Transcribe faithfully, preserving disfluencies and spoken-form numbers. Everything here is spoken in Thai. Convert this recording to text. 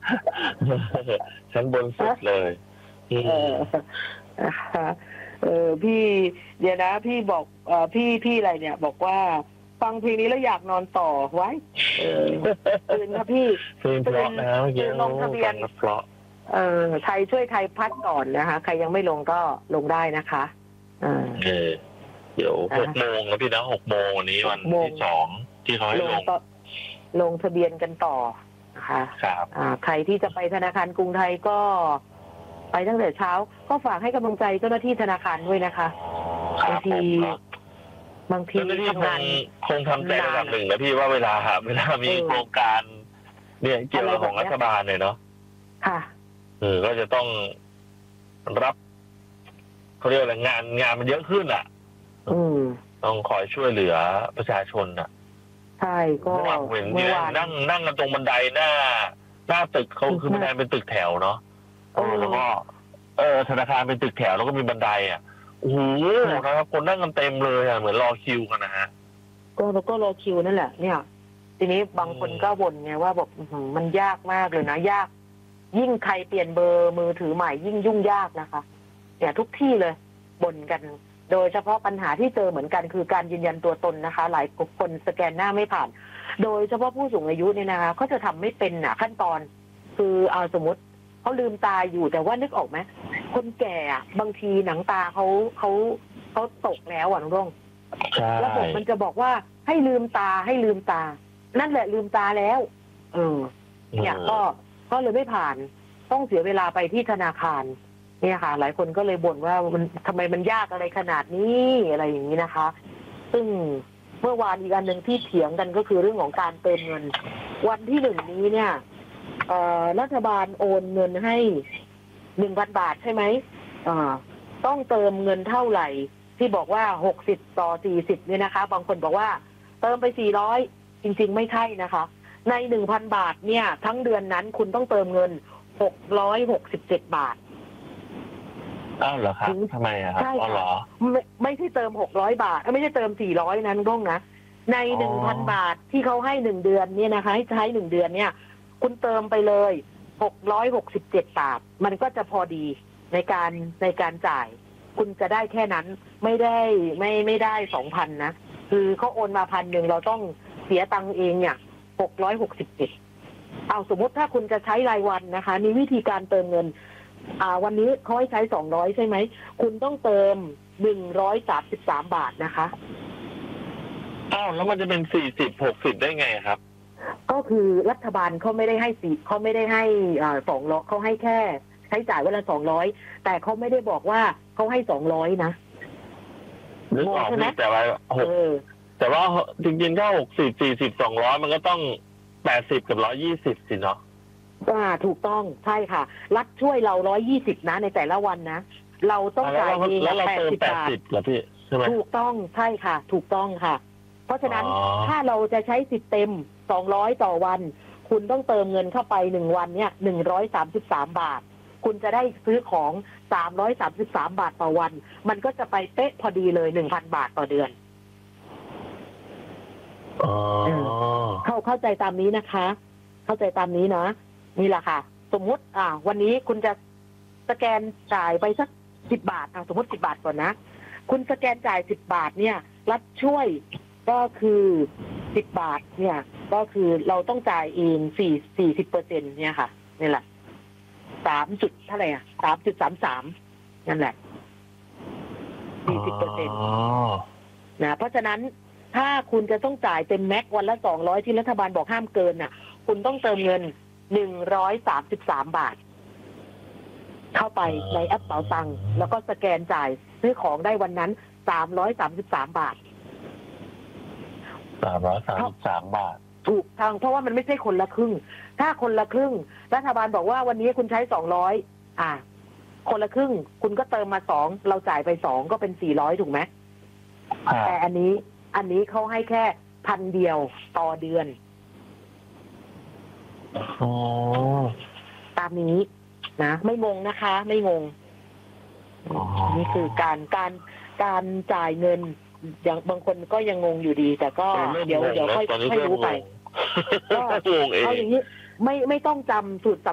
ชั้นบนสุดเลยเออเออพี่เดี๋ยวนะพี่บอกเออพี่พี่อะไรเนี่ยบอกว่าฟังเพลงนี้แล้วอยากนอนต่อไว้เออตื่นครับพี่เพลงเพราะนะเมื่อกี้ลงทะเบียนเพราะเออไทยช่วยไทยพัดก่อนนะคะใครยังไม่ลงก็ลงได้นะคะเออเดี๋ยวหกโมงแล้วพี่นะหกโมงวันนี้วันที่สองที่เขาให้ลงลงทะเบียนกันต่อนะคะครับอ่าใครที่จะไปธนาคารกรุงไทยก็ไปตั้งแต่เช้าก็ฝากให้กำลังใจเจ้าหน้าที่ธนาคารด้วยนะคะบางทีบางทีทำงานคงทำใจระดับหนึ่งนะพี่ว่าเวลาเวลามีโครงการเนี่ยเกี่ยวกับของรัฐบาลเนี่ยเนาะค่ะเออก็จะต้องรับเขาเรียกอะไรงานงานมันเยอะขึ้นอ่ะอืมต้องคอยช่วยเหลือประชาชนอ่ะใช่ก็เห็นที่นั่งนั่งกันตรงบันไดหน้าหน้าตึกเขาคือบันไดเป็นตึกแถวเนาะแล้วก็เออธนาคารเป็นตึกแถวแล้วก็มีบันไดอ่ะโอ้โหนะครับคนนั่งกันเต็มเลยอ่ะเหมือนรอคิวกันนะฮะก็แล้วก็รอคิวนั่นแหละเนี่ยทีนี้บางคนก็บ่นไงว่าบอกมันยากมากเลยนะยากยิ่งใครเปลี่ยนเบอร์มือถือใหม่ยิ่งยุ่งยากนะคะเนี่ยทุกที่เลยบ่นกันโดยเฉพาะปัญหาที่เจอเหมือนกันคือการยืนยันตัวตนนะคะหลายคนสแกนหน้าไม่ผ่านโดยเฉพาะผู้สูงอายุเนี่ยนะคะเขาจะทำไม่เป็นอ่ะขั้นตอนคือเอาสมมติเขาลืมตาอยู่แต่ว่านึกออกไหมคนแก่อ่ะบางทีหนังตาเขาเขาเขาตกแล้วอ่ะน้องร่งระบบมันจะบอกว่าให้ลืมตาให้ลืมตานั่นแหละลืมตาแล้วเออเนี่ยก็ก็เลยไม่ผ่านต้องเสียเวลาไปที่ธนาคารเนี่ยค่ะหลายคนก็เลยบ่นว่ามันทำไมมันยากอะไรขนาดนี้อะไรอย่างนี้นะคะซึ่งเมื่อวานอีกอันหนึ่งที่เถียงกันก็คือเรื่องของการเติมเงินวันที่หนึ่งนี้เนี่ยรัฐบาลโอนเงินให้หนึ่งพันบาทใช่ไหมต้องเติมเงินเท่าไหร่ที่บอกว่าหกสิบต่อสี่สิบเนี่ยนะคะบางคนบอกว่าเติมไปสี่ร้อยจริงๆไม่ใช่นะคะในหนึ่งพันบาทเนี่ยทั้งเดือนนั้นคุณต้องเติมเงินหกร้อยหกสิบเจ็ดบาทอ้าวเหรอครับทำไมอะครับอ๋อเหรอไม่ไม่ใช่เติมหกร้อยบาทไม่ใช่เติมสี่ร้อยนั้นร่งนะในหนึ่งพันบาทที่เขาให้หนึ่งเดือนเนี่ยนะคะให้ใช้หนึ่งเดือนเนี่ยคุณเติมไปเลยหกร้อยหกสิบเจ็ดบาทมันก็จะพอดีในการในการจ่ายคุณจะได้แค่นั้นไม่ได้ไม่ไม่ได้สองพันนะคือเขาโอนมาพันหนึ่งเราต้องเสียตังค์เองเนี่ยหกร้อยหกสิบเจ็ดเอาสมมติถ้าคุณจะใช้รายวันนะคะมีวิธีการเติมเงินอ่าวันนี้เขาให้ใช้สองร้อยใช่ไหมคุณต้องเติมหนึ่งร้อยสามสิบสามบาทนะคะอ้าวแล้วมันจะเป็นสี่สิบหกสิบได้ไงครับก็คือรัฐบาลเขาไม่ได้ให้สี่เขาไม่ได้ให้อ่าสองร้อยเขาให้แค่ใช้จ่ายวันละสองร้อยแต่เขาไม่ได้บอกว่าเขาให้สองร้อยนะนึกออกไหมแต่ว่าหกแต่ว่าจริงๆถ้าหกสิบสี่สิบสองร้อยมันก็ต้องแปดสิบกับร้อยยี่สิบสิเนาะอ่าถูกต้องใช่ค่ะรัฐช่วยเราร้อยยี่สิบนะในแต่ละวันนะเราต้องจ่ายเองแปดสิบบาทเหรอพี่ใช่ไหมถูกต้องใช่ค่ะถูกต้องค่ะเพราะฉะนั้นถ้าเราจะใช้สิทธิ์เต็มสองร้อยต่อวันคุณต้องเติมเงินเข้าไปหนึ่งวันเนี่ยหนึ่งร้อยสามสิบสามบาทคุณจะได้ซื้อของสามร้อยสามสิบสามบาทต่อวันมันก็จะไปเป๊ะพอดีเลยหนึ่งพันบาทต่อเดือนอ๋อเข้าเข้าใจตามนี้นะคะเข้าใจตามนี้นะนี่แหละค่ะสมมติอ่าวันนี้คุณจะสแกนจ่ายไปสักสิบบาทอ่าสมมติสิบบาทก่อนนะคุณสแกนจ่ายสิบบาทเนี่ยรัฐช่วยก็คือสิบบาทเนี่ยก็คือเราต้องจ่ายเองสี่สี่สิบเปอร์เซ็นต์เนี่ยค่ะนี่แหละสามจุดเท่าไหร่อ่ะสามจุดสามสามนั่นแหละสี่สิบเปอร์เซ็นต์นะเพราะฉะนั้นถ้าคุณจะต้องจ่ายเต็มแม็กวันละสองร้อยที่รัฐบาลบอกห้ามเกินน่ะคุณต้องเติมเงินหนึ่งร้อยสามสิบสามบาทเข้าไปในแอปเป๋าตังค์แล้วก็สแกนจ่ายซื้อของได้วันนั้นสามร้อยสามสิบสามบาทสามร้อยสามสิบสามบาทถูกทางเพราะว่ามันไม่ใช่คนละครึ่งถ้าคนละครึ่งรัฐบาลบอกว่าวันนี้คุณใช้สองร้อยอ่าคนละครึ่งคุณก็เติมมาสองเราจ่ายไปสองก็เป็นสี่ร้อยถูกไหมแต่อันนี้อันนี้เขาให้แค่พันเดียวต่อเดือนอ๋อตามนี้นะไม่งงนะคะไม่งงนี่คือการการการจ่ายเงินอย่างบางคนก็ยังงงอยู่ดีแต่ก็เดี๋ยวเดี๋ยวค่อยค่อยรู้ไปก็เอาอย่างนี้ไม่ไม่ต้องจำสูตร